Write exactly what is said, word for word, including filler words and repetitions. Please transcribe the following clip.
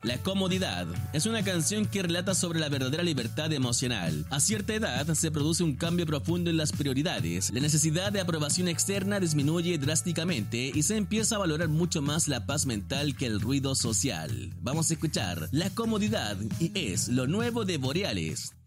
La comodidad es una canción que relata sobre la verdadera libertad emocional. A cierta edad se produce un cambio profundo en las prioridades, la necesidad de aprobación externa disminuye drásticamente y se empieza a valorar mucho más la paz mental que el ruido social. Vamos a escuchar La comodidad y es lo nuevo de Boreales.